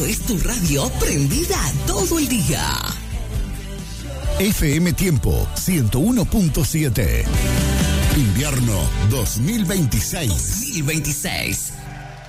Esto es tu radio prendida todo el día. FM Tiempo 101.7. Invierno 2026.